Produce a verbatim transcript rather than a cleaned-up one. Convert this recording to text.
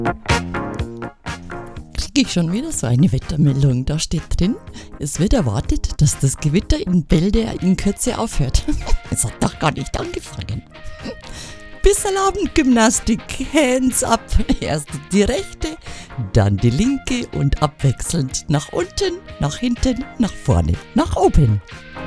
Kriege ich schon wieder so eine Wettermeldung. Da steht drin, es wird erwartet, dass das Gewitter in Bälde in Kürze aufhört. Es hat doch gar nicht angefangen. Bisschen Abendgymnastik, Hands up. Erst die rechte, dann die linke und abwechselnd nach unten, nach hinten, nach vorne, nach oben.